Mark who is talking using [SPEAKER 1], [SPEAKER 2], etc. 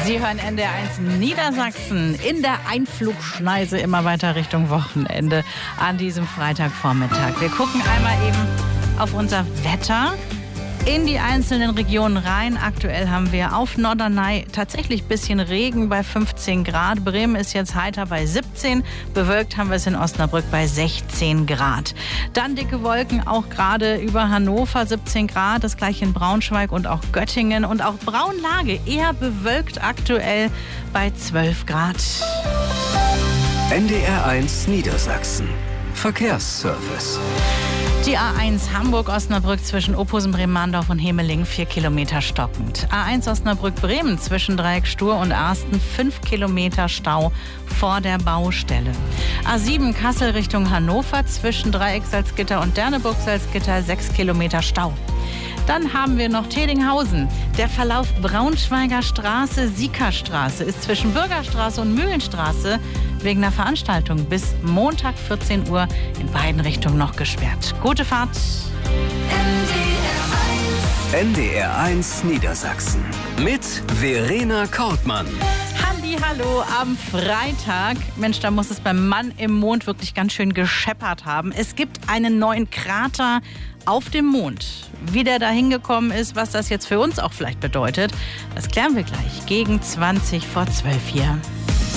[SPEAKER 1] Sie hören NDR1 Niedersachsen in der Einflugschneise immer weiter Richtung Wochenende an diesem Freitagvormittag. Wir gucken einmal eben auf unser Wetter in die einzelnen Regionen rein. Aktuell haben wir auf Norderney tatsächlich ein bisschen Regen bei 15 Grad. Bremen ist jetzt heiter bei 17. Bewölkt haben wir es in Osnabrück bei 16 Grad. Dann dicke Wolken auch gerade über Hannover, 17 Grad. Das gleiche in Braunschweig und auch Göttingen. Und auch Braunlage eher bewölkt aktuell bei 12 Grad.
[SPEAKER 2] NDR1 Niedersachsen. Verkehrsservice.
[SPEAKER 1] Die A1 Hamburg-Osnabrück zwischen Ophusen-Bremandorf und Hemeling 4 Kilometer stockend. A1 Osnabrück-Bremen zwischen Dreieck Stur und Arsten 5 Kilometer Stau vor der Baustelle. A7 Kassel Richtung Hannover zwischen Dreieck Salzgitter und Derneburg Salzgitter 6 Kilometer Stau. Dann haben wir noch Tedinghausen. Der Verlauf Braunschweiger Straße, Siekerstraße ist zwischen Bürgerstraße und Mühlenstraße wegen einer Veranstaltung bis Montag 14 Uhr in beiden Richtungen noch gesperrt. Gute Fahrt.
[SPEAKER 2] NDR1 Niedersachsen mit Verena Kortmann.
[SPEAKER 1] Hallo am Freitag. Mensch, da muss es beim Mann im Mond wirklich ganz schön gescheppert haben. Es gibt einen neuen Krater auf dem Mond. Wie der da hingekommen ist, was das jetzt für uns auch vielleicht bedeutet, das klären wir gleich gegen 20 vor 12 hier.